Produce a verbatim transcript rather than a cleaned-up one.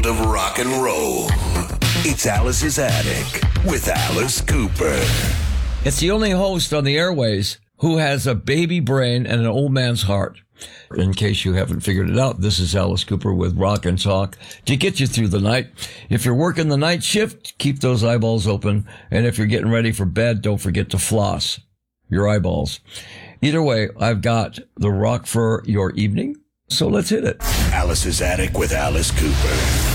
of rock and roll. It's Alice's Attic with Alice Cooper. It's the only host on the airways who has a baby brain and an old man's heart. In case you haven't figured it out, this is Alice Cooper with Rock and Talk to get you through the night. If you're working the night shift, keep those eyeballs open. And if you're getting ready for bed, don't forget to floss your eyeballs. Either way, I've got the rock for your evening. So let's hit it. Alice's Attic with Alice Cooper.